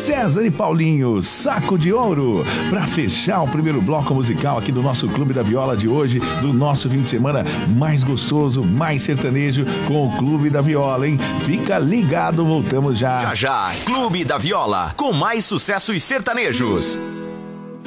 César e Paulinho, Saco de Ouro, para fechar o primeiro bloco musical aqui do nosso Clube da Viola de hoje, do nosso fim de semana mais gostoso, mais sertanejo, com o Clube da Viola, hein? Fica ligado, voltamos já. Já, Clube da Viola, com mais sucessos sertanejos.